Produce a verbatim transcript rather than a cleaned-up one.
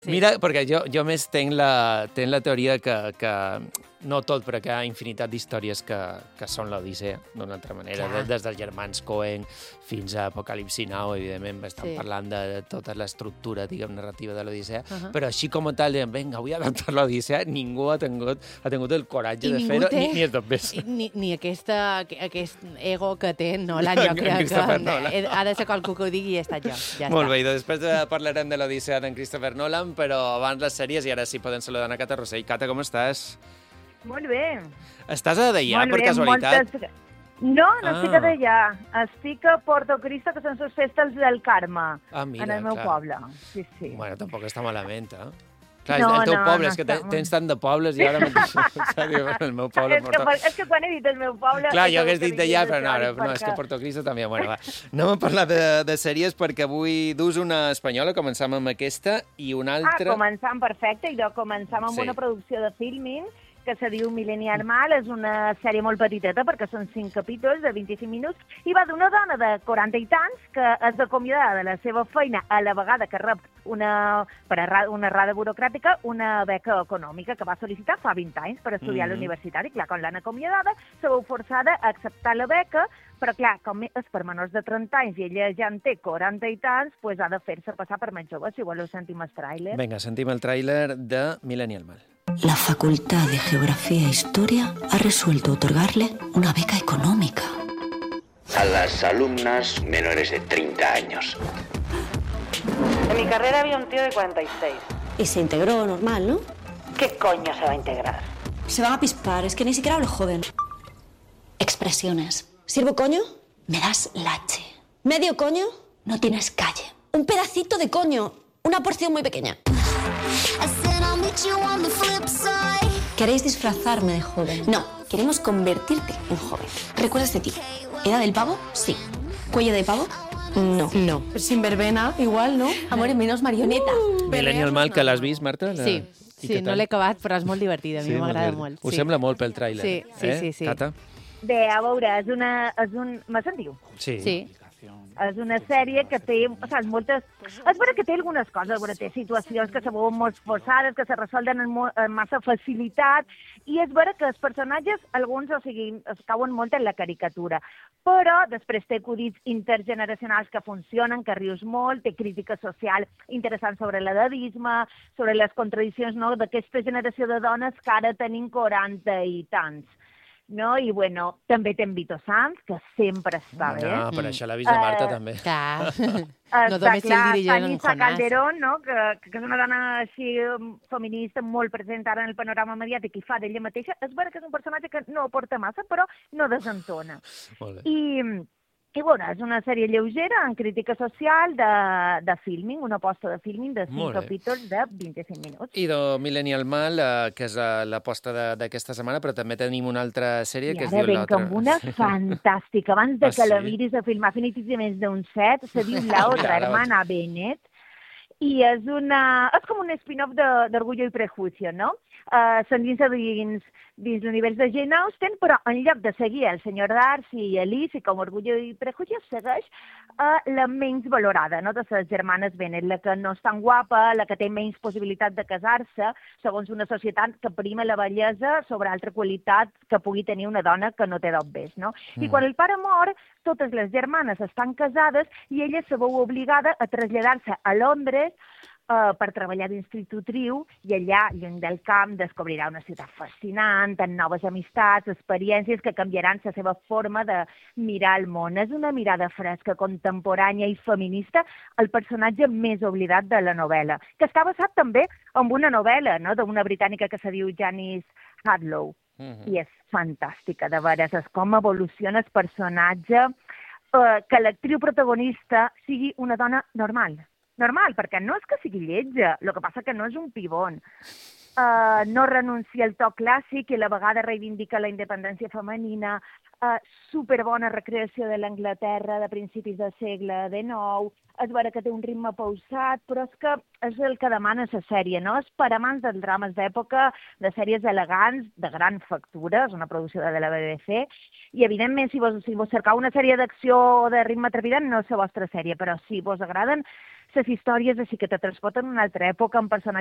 Sí. Mira, perquè jo, jo més tenc la, tenc la teoria que, que no tot, però que hi ha infinitat d'històries que, que són l'Odissea, d'una altra manera, de, des dels germans Coen fins a Apocalipsi Now, evidentment, estem Sí. parlant de tota l'estructura, diguem, narrativa de l'Odissea, Uh -huh. però així com a tal, diguem, vinga, vull adaptar l'Odissea, ningú ha tingut, ha tingut el coratge I de ningú fer-ho, té- ni, ni els dobbers. Ni, ni aquesta, aquest ego que té Nolan, jo En crec Christopher que Nolan. eh, ha de ser qualcú que ho digui i he estat jo. Ja Molt està. bé, i després de- parlarem de l'Odissea d'en Christopher Nolan, però abans les sèries, i ara sí podem saludar a Cata Rossell. Cata, com estàs? Molt bé. Estàs a Deià, Molt per bé, casualitat? moltes- No, no Ah. estic a Deià. Estic a Porto Cristo, que són les festes del Carme, Ah, mira, en el meu clar. poble. Sí, sí. Bueno, tampoc està malament, eh? Clar, No, el teu no, poble, no és que te- està- tens tant de pobles i ara mateix... el meu poble... és, que, Porto... és que quan he dit el meu poble... Clar, he jo hagués sabut dit que Deià, vivia però no, històric, no, és que perquè- Porto Cristo també. Bueno, va. Anem a parlar de, de sèries perquè avui dus una espanyola, començam amb aquesta, i una Ah, altra... començam, perfecte. I de començam amb Sí. una producció de Filmin que se diu Millennial Mal. És una sèrie molt petiteta perquè són cinc capítols de vint-i-cinc minuts i va d'una dona de quaranta i tants que és acomiadada de la seva feina a la vegada que rep una, per erra- una errada burocràtica una beca econòmica que va sol·licitar fa vint anys per estudiar Mhm. a l'universitat. I clar, quan l'han acomiadada, se veu forçada a acceptar la beca, però clar, com és per menors de trenta anys i ella ja en té quaranta i tants, pues ha de fer-se passar per més jove. Si voleu sentim el tràiler. Vinga, sentim el tràiler de Millennial Mal. La Facultad de Geografía e Historia ha resuelto otorgarle una beca económica. A las alumnas menores de treinta años. En mi carrera había un tío de cuarenta y seis. Y se integró normal, ¿no? ¿Qué coño se va a integrar? Se van a pispar, es que ni siquiera hablo joven. Expresiones. ¿Sirvo coño? Me das lache. ¿Medio coño? No tienes calle. Un pedacito de coño. Una porción muy pequeña. ¿Queréis disfrazarme de joven? No, queremos convertirte en joven. ¿Recuerdas de ti? ¿Edad del pavo? Sí. ¿Cuello de pavo? No. No. Sin verbena, igual, ¿no? Amor, menos marioneta. Millennial Mal, que l'has vist, Marta? La- Sí, I sí, què no tal? l'he acabat, però és molt divertida, a mi Sí, m'agrada bé. molt. Ho sí. sembla molt pel tràiler, Sí, sí, eh? sí, sí. Cata? Bé, a veure, és una... És un... Me sentiu? Sí. Sí. És una sèrie que té, saps, moltes... És vera que té algunes coses, vera, té situacions que se veuen molt forçades, que se resolven amb, mo- amb massa facilitat, i és vera que els personatges, alguns, o sigui, es cauen molt en la caricatura, però després té acudits intergeneracionals que funcionen, que rius molt, té crítica social interessant sobre l'edadisme, sobre les contradiccions, no?, d'aquesta generació de dones que ara tenim quaranta i tants. No? I, bueno, també té en Vito Sanz, que sempre està bé. No, per això l'ha vist la Marta, Eh, també. Clar. Està No només clar, el dirigent en Tanissa Jonás. Calderón, no? que, que és una dona així um, feminista molt present ara en el panorama mediàtic i fa d'ella mateixa. És vera que és un personatge que no aporta massa, però no desentona. Molt bé. I, i bueno, és una sèrie lleugera en crítica social de, de filming, una aposta de filming de cinc Molt bé. capítols de vint-i-cinc minuts. I de Millennial Mal, eh, que és eh, l'aposta de- d'aquesta setmana, però també tenim una altra sèrie I que es ara diu venc l'altra. amb una fantàstica. Abans de Ah, que la sí? miris a filmar definitivament d'un set, se diu La otra Ara vaig- hermana Bennett, i és, una, és com un spin-off de- d'Orgullo i Prejuicio, no? Uh, S'endinsa dins, dins l'univers de Jane Austen, però en lloc de seguir el senyor Darcy i Elise, i com Orgullo i Prejuicio, segueix uh, la menys valorada, no?, de les germanes Bennet, la que no és tan guapa, la que té menys possibilitat de casar-se, segons una societat que prima la bellesa sobre altra qualitat que pugui tenir una dona que no té dobbers, no? I quan el pare mor, totes les germanes estan casades i ella se veu obligada a traslladar-se a Londres uh, per treballar d'institutriu, i allà, lluny del camp, descobrirà una ciutat fascinant, amb noves amistats, experiències que canviaran la seva forma de mirar el món. És una mirada fresca, contemporània i feminista, el personatge més oblidat de la novel·la, que està basat també en una novel·la, no?, d'una britànica que se diu Janice Hadlow. I és fantàstica, de veres, és com evoluciona el personatge, eh, que l'actriu protagonista sigui una dona normal. Normal, perquè no és que sigui lletja, el que passa que no és un pibon. uh, no renuncia al to clàssic i a la vegada reivindica la independència femenina, uh, superbona recreació de l'Anglaterra de principis del segle dinou, és vera que té un ritme pausat, però és que és el que demana la sèrie, no? És per amants dels drames d'època, de sèries elegants, de gran factura, és una producció de la B B C, i evidentment si vos, si vos cercau una sèrie d'acció o de ritme trepidant no és la vostra sèrie, però si vos agraden les històries així que te transporten a una altra època amb personatges